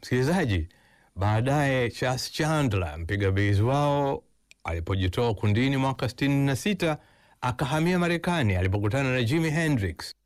Msikilizaji, baadaye Chas Chandler mpiga bezi wao alipojitoa kundini mwaka 66 akahamia Marekani alipokutana na Jimi Hendrix.